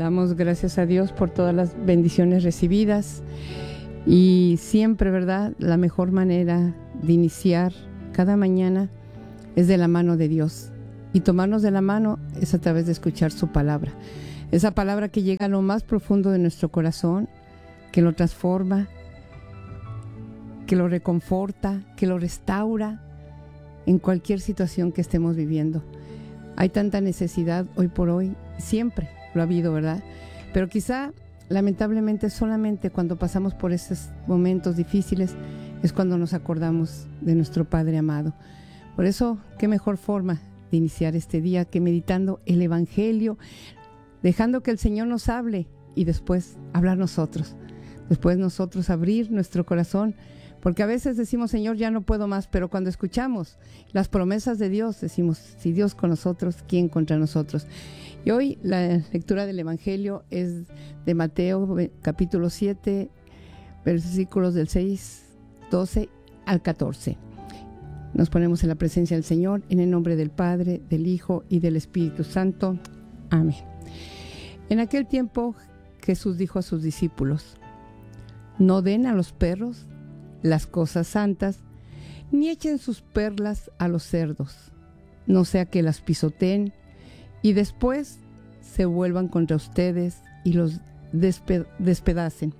Damos gracias a Dios por todas las bendiciones recibidas y siempre, ¿verdad? La mejor manera de iniciar cada mañana es de la mano de Dios, y tomarnos de la mano es a través de escuchar su palabra. Esa palabra que llega a lo más profundo de nuestro corazón, que lo transforma, que lo reconforta, que lo restaura en cualquier situación que estemos viviendo. Hay tanta necesidad hoy por hoy, siempre lo ha habido, ¿verdad? Pero quizá, lamentablemente, solamente cuando pasamos por esos momentos difíciles es cuando nos acordamos de nuestro Padre amado. Por eso, qué mejor forma de iniciar este día que meditando el Evangelio, dejando que el Señor nos hable y después hablar nosotros. Después nosotros abrir nuestro corazón, porque a veces decimos, Señor, ya no puedo más, pero cuando escuchamos las promesas de Dios, decimos, si Dios con nosotros, ¿quién contra nosotros? Y hoy la lectura del Evangelio es de Mateo, capítulo 7, versículos del 6, 12 al 14. Nos ponemos en la presencia del Señor, en el nombre del Padre, del Hijo y del Espíritu Santo. Amén. En aquel tiempo Jesús dijo a sus discípulos: no den a los perros las cosas santas, ni echen sus perlas a los cerdos, no sea que las pisoteen y después se vuelvan contra ustedes y los despedacen.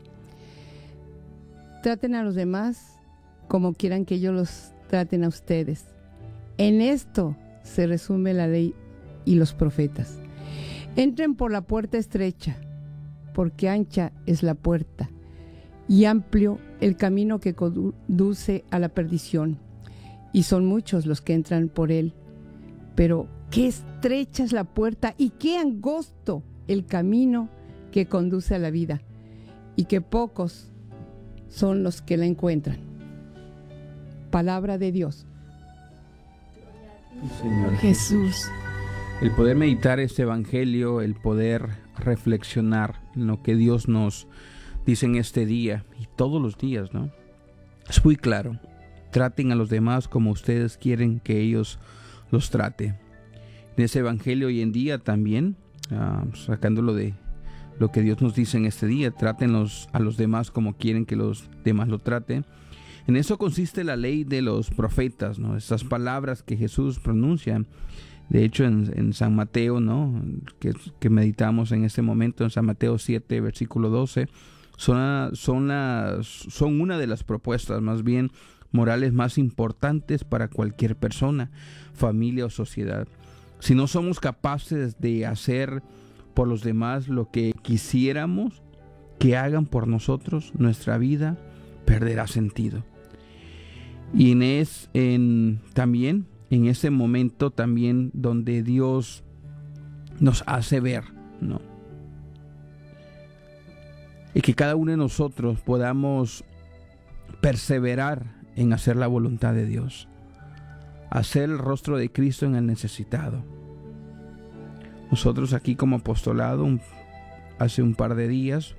Traten a los demás como quieran que ellos los traten a ustedes. En esto se resume la ley y los profetas. Entren por la puerta estrecha, porque ancha es la puerta y amplio el camino que conduce a la perdición, y son muchos los que entran por él. Pero qué estrecha es la puerta y qué angosto el camino que conduce a la vida, y que pocos son los que la encuentran. Palabra de Dios. Señor Jesús. El poder meditar este evangelio, el poder reflexionar en lo que Dios nos dice en este día y todos los días, ¿no? Es muy claro. Traten a los demás como ustedes quieren que ellos los trate. En ese evangelio hoy en día también, sacándolo de lo que Dios nos dice en este día, traten a los demás como quieren que los demás lo traten. En eso consiste la ley de los profetas, ¿no? Esas palabras que Jesús pronuncia. De hecho, en San Mateo, ¿no? que meditamos en este momento, en San Mateo 7, versículo 12, son una de las propuestas más bien morales más importantes para cualquier persona, familia o sociedad. Si no somos capaces de hacer por los demás lo que quisiéramos que hagan por nosotros, nuestra vida perderá sentido. Y también en ese momento también donde Dios nos hace ver, ¿no? Y que cada uno de nosotros podamos perseverar en hacer la voluntad de Dios, hacer el rostro de Cristo en el necesitado. Nosotros aquí como apostolado, hace un par de días,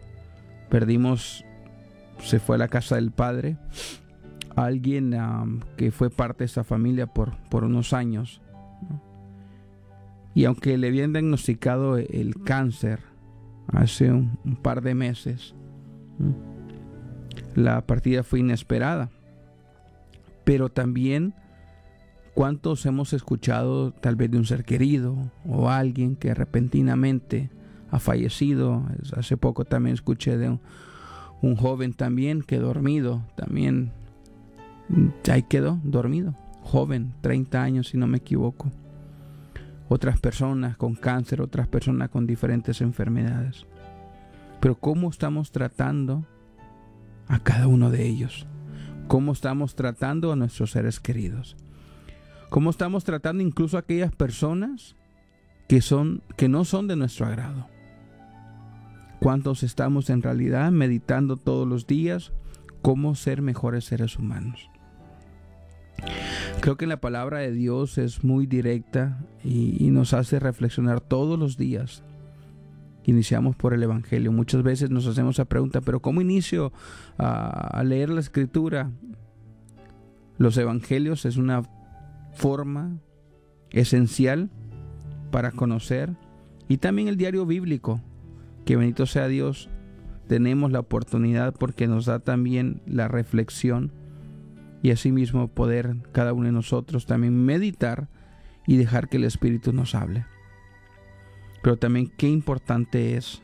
se fue a la casa del Padre, alguien que fue parte de esa familia por unos años, ¿no? Y aunque le habían diagnosticado el cáncer hace un par de meses, ¿no? La partida fue inesperada. Pero también, ¿cuántos hemos escuchado tal vez de un ser querido o alguien que repentinamente ha fallecido? Hace poco también escuché de un joven también que dormido, también ahí quedó dormido, joven, 30 años si no me equivoco. Otras personas con cáncer, otras personas con diferentes enfermedades. Pero ¿cómo estamos tratando a cada uno de ellos? ¿Cómo estamos tratando a nuestros seres queridos? ¿Cómo estamos tratando incluso a aquellas personas que no son de nuestro agrado? ¿Cuántos estamos en realidad meditando todos los días cómo ser mejores seres humanos? Creo que la palabra de Dios es muy directa y nos hace reflexionar todos los días. Iniciamos por el Evangelio. Muchas veces nos hacemos la pregunta, ¿pero cómo inicio a leer la Escritura? Los Evangelios es una forma esencial para conocer, y también el diario bíblico, que bendito sea Dios, tenemos la oportunidad porque nos da también la reflexión y asimismo poder cada uno de nosotros también meditar y dejar que el Espíritu nos hable. Pero también qué importante es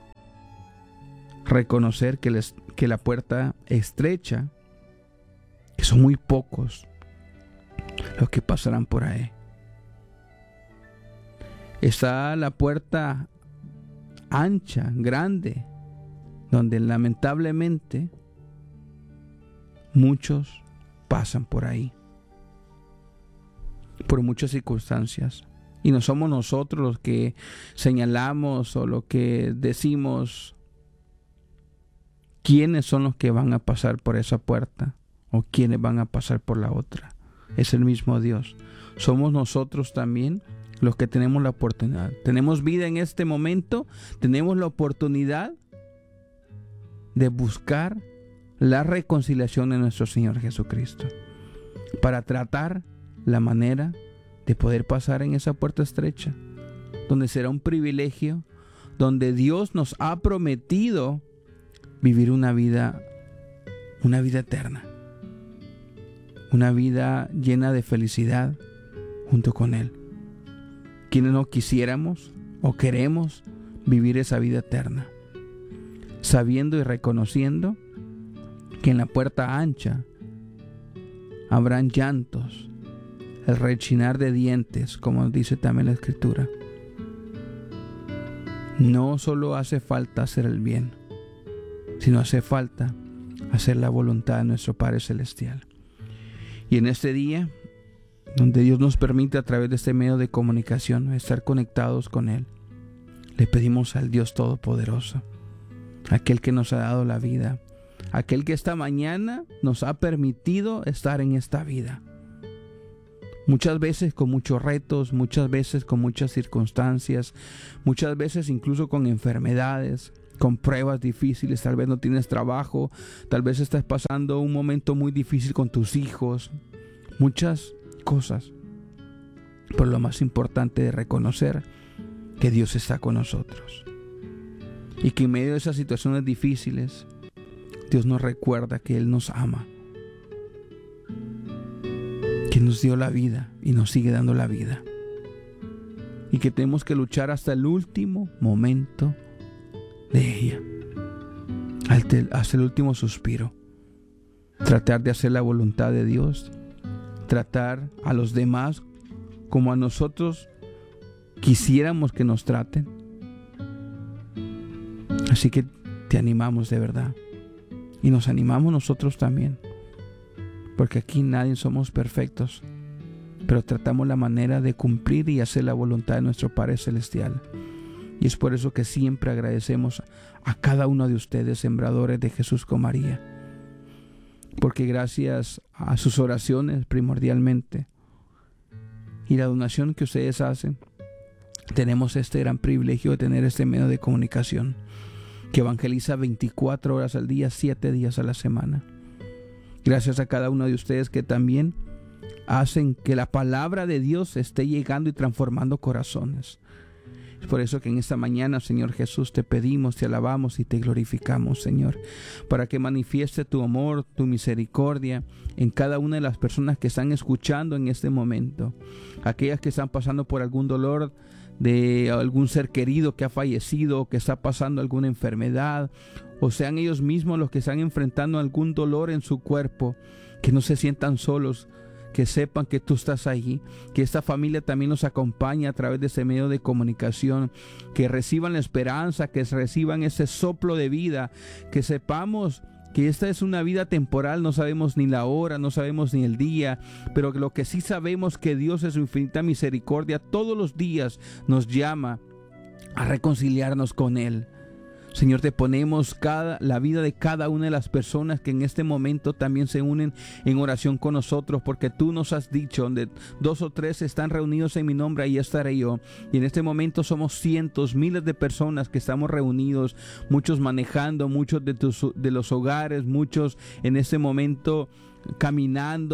reconocer que la puerta estrecha, que son muy pocos los que pasarán por ahí. Está la puerta ancha, grande, donde lamentablemente muchos pasan por ahí, por muchas circunstancias. Y no somos nosotros los que señalamos o lo que decimos quiénes son los que van a pasar por esa puerta o quiénes van a pasar por la otra. Es el mismo Dios. Somos nosotros también los que tenemos la oportunidad. Tenemos vida en este momento, tenemos la oportunidad de buscar la reconciliación de nuestro Señor Jesucristo para tratar la manera de poder pasar en esa puerta estrecha, donde será un privilegio, donde Dios nos ha prometido vivir una vida eterna, una vida llena de felicidad junto con Él. Quienes no quisiéramos o queremos vivir esa vida eterna, sabiendo y reconociendo que en la puerta ancha habrán llantos, el rechinar de dientes, como dice también la Escritura. No solo hace falta hacer el bien, sino hace falta hacer la voluntad de nuestro Padre Celestial. Y en este día, donde Dios nos permite a través de este medio de comunicación estar conectados con Él, le pedimos al Dios Todopoderoso, aquel que nos ha dado la vida, aquel que esta mañana nos ha permitido estar en esta vida. Muchas veces con muchos retos, muchas veces con muchas circunstancias, muchas veces incluso con enfermedades, con pruebas difíciles. Tal vez no tienes trabajo, tal vez estás pasando un momento muy difícil con tus hijos, muchas cosas. Pero lo más importante es reconocer que Dios está con nosotros y que en medio de esas situaciones difíciles Dios nos recuerda que Él nos ama, que nos dio la vida y nos sigue dando la vida, y que tenemos que luchar hasta el último momento de ella, hasta el último suspiro, tratar de hacer la voluntad de Dios, tratar a los demás como a nosotros quisiéramos que nos traten. Así que te animamos de verdad, y nos animamos nosotros también, porque aquí nadie somos perfectos, pero tratamos la manera de cumplir y hacer la voluntad de nuestro Padre Celestial. Y es por eso que siempre agradecemos a cada uno de ustedes, sembradores de Jesús con María, porque gracias a sus oraciones primordialmente y la donación que ustedes hacen, tenemos este gran privilegio de tener este medio de comunicación que evangeliza 24 horas al día, 7 días a la semana. Gracias a cada uno de ustedes que también hacen que la palabra de Dios esté llegando y transformando corazones. Es por eso que en esta mañana, Señor Jesús, te pedimos, te alabamos y te glorificamos, Señor, para que manifieste tu amor, tu misericordia en cada una de las personas que están escuchando en este momento. Aquellas que están pasando por algún dolor de algún ser querido que ha fallecido, que está pasando alguna enfermedad, o sean ellos mismos los que están enfrentando algún dolor en su cuerpo, que no se sientan solos, que sepan que tú estás allí, que esta familia también nos acompaña a través de ese medio de comunicación, que reciban la esperanza, que reciban ese soplo de vida, que sepamos que esta es una vida temporal, no sabemos ni la hora, no sabemos ni el día, pero lo que sí sabemos que Dios en su infinita misericordia todos los días nos llama a reconciliarnos con Él. Señor, te ponemos la vida de cada una de las personas que en este momento también se unen en oración con nosotros, porque tú nos has dicho, donde 2 o 3 están reunidos en mi nombre, ahí estaré yo. Y en este momento somos cientos, miles de personas que estamos reunidos, muchos manejando, muchos de los hogares, muchos en este momento caminando,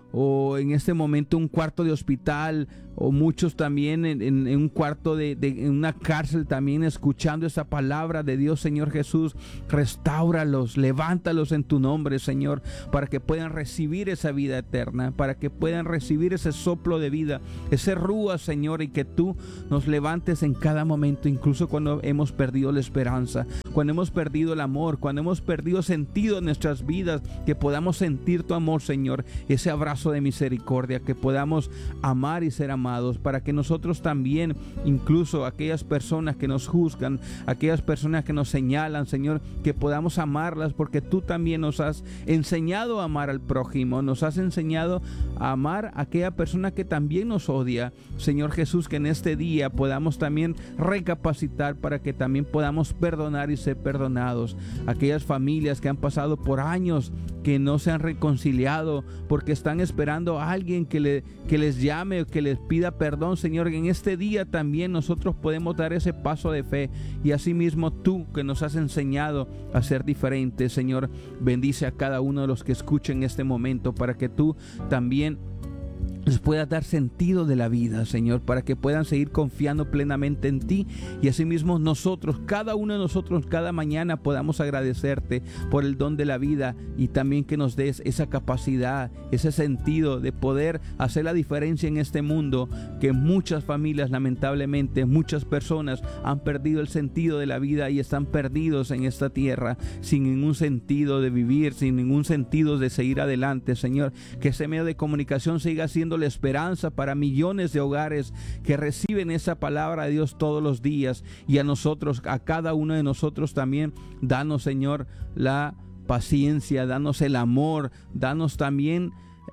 o en este momento un cuarto de hospital, o muchos también en un cuarto en una cárcel también escuchando esa palabra de Dios, Señor Jesús, restáuralos, levántalos en tu nombre, Señor, para que puedan recibir esa vida eterna, para que puedan recibir ese soplo de vida, ese rúa, Señor, y que tú nos levantes en cada momento, incluso cuando hemos perdido la esperanza, cuando hemos perdido el amor, cuando hemos perdido sentido en nuestras vidas, que podamos sentir tu amor, Señor, ese abrazo de misericordia, que podamos amar y ser amados, para que nosotros también, incluso aquellas personas que nos juzgan, aquellas personas que nos señalan, Señor, que podamos amarlas, porque tú también nos has enseñado a amar al prójimo, nos has enseñado a amar a aquella persona que también nos odia, Señor Jesús, que en este día podamos también recapacitar para que también podamos perdonar y ser perdonados. Aquellas familias que han pasado por años que no se han reconciliado porque están esperando a alguien que les llame o que les pida perdón, Señor, en este día también nosotros podemos dar ese paso de fe, y asimismo tú que nos has enseñado a ser diferentes, Señor, bendice a cada uno de los que escuchen este momento, para que tú también les pueda dar sentido de la vida, Señor, para que puedan seguir confiando plenamente en ti, y asimismo nosotros, cada uno de nosotros, cada mañana podamos agradecerte por el don de la vida, y también que nos des esa capacidad, ese sentido de poder hacer la diferencia en este mundo, que muchas familias, lamentablemente, muchas personas han perdido el sentido de la vida y están perdidos en esta tierra, sin ningún sentido de vivir, sin ningún sentido de seguir adelante, Señor. Que ese medio de comunicación siga siendo la esperanza para millones de hogares que reciben esa palabra de Dios todos los días, y a nosotros, a cada uno de nosotros también, danos, Señor, la paciencia, danos el amor, danos también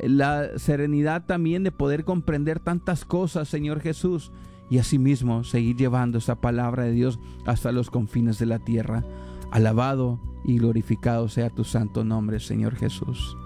la serenidad también de poder comprender tantas cosas, Señor Jesús, y asimismo seguir llevando esa palabra de Dios hasta los confines de la tierra. Alabado y glorificado sea tu santo nombre, Señor Jesús.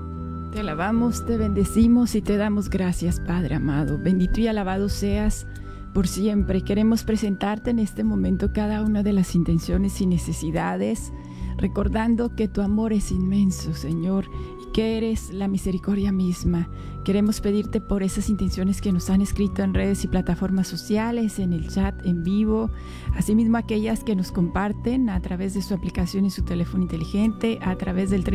Te alabamos, te bendecimos y te damos gracias, Padre amado. Bendito y alabado seas por siempre. Queremos presentarte en este momento cada una de las intenciones y necesidades, recordando que tu amor es inmenso, Señor, y que eres la misericordia misma. Queremos pedirte por esas intenciones que nos han escrito en redes y plataformas sociales, en el chat en vivo, asimismo aquellas que nos comparten a través de su aplicación y su teléfono inteligente, a través del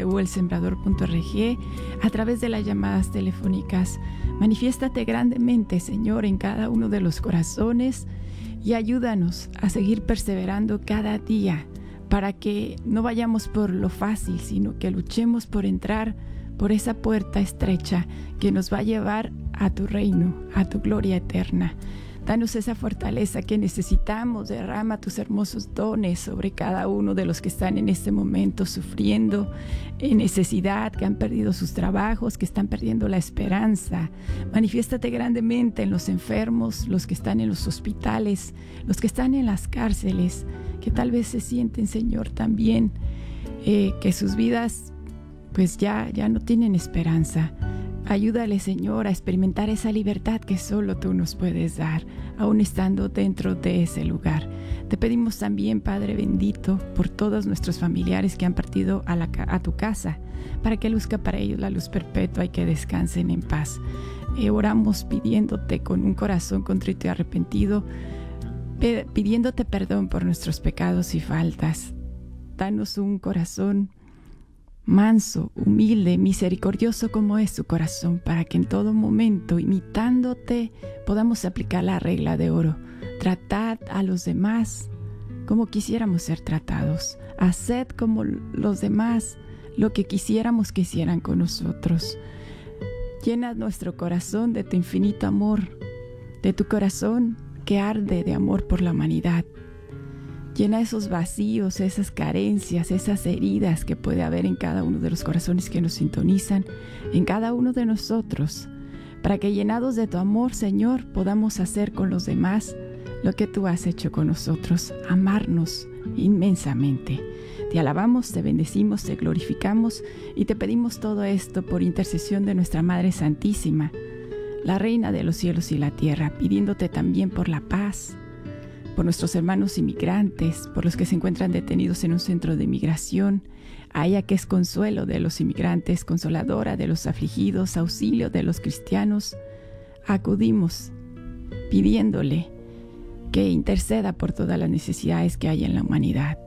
www.elsembrador.org, a través de las llamadas telefónicas. Manifiéstate grandemente, Señor, en cada uno de los corazones, y ayúdanos a seguir perseverando cada día, para que no vayamos por lo fácil, sino que luchemos por entrar por esa puerta estrecha que nos va a llevar a tu reino, a tu gloria eterna. Danos esa fortaleza que necesitamos. Derrama tus hermosos dones sobre cada uno de los que están en este momento sufriendo en necesidad, que han perdido sus trabajos, que están perdiendo la esperanza. Manifiéstate grandemente en los enfermos, los que están en los hospitales, los que están en las cárceles, que tal vez se sienten, Señor, también que sus vidas pues ya no tienen esperanza. Ayúdale, Señor, a experimentar esa libertad que solo tú nos puedes dar, aún estando dentro de ese lugar. Te pedimos también, Padre bendito, por todos nuestros familiares que han partido a tu casa, para que luzca para ellos la luz perpetua y que descansen en paz. Oramos pidiéndote con un corazón contrito y arrepentido, pidiéndote perdón por nuestros pecados y faltas. Danos un corazón manso, humilde, misericordioso como es tu corazón, para que en todo momento, imitándote, podamos aplicar la regla de oro. Tratad a los demás como quisiéramos ser tratados. Haced como los demás lo que quisiéramos que hicieran con nosotros. Llena nuestro corazón de tu infinito amor, de tu corazón que arde de amor por la humanidad. Llena esos vacíos, esas carencias, esas heridas que puede haber en cada uno de los corazones que nos sintonizan, en cada uno de nosotros, para que llenados de tu amor, Señor, podamos hacer con los demás lo que tú has hecho con nosotros, amarnos inmensamente. Te alabamos, te bendecimos, te glorificamos y te pedimos todo esto por intercesión de nuestra Madre Santísima, la Reina de los cielos y la tierra, pidiéndote también por la paz, por nuestros hermanos inmigrantes, por los que se encuentran detenidos en un centro de migración, a ella que es consuelo de los inmigrantes, consoladora de los afligidos, auxilio de los cristianos, acudimos pidiéndole que interceda por todas las necesidades que hay en la humanidad.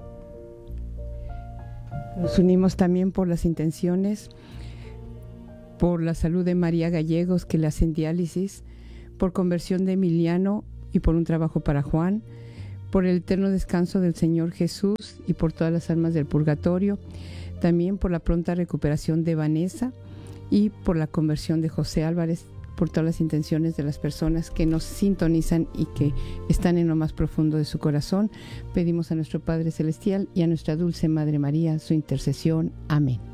Nos unimos también por las intenciones, por la salud de María Gallegos, que le hacen diálisis, por conversión de Emiliano y por un trabajo para Juan, por el eterno descanso del Señor Jesús y por todas las almas del purgatorio, también por la pronta recuperación de Vanessa y por la conversión de José Álvarez, por todas las intenciones de las personas que nos sintonizan y que están en lo más profundo de su corazón. Pedimos a nuestro Padre Celestial y a nuestra dulce Madre María su intercesión. Amén.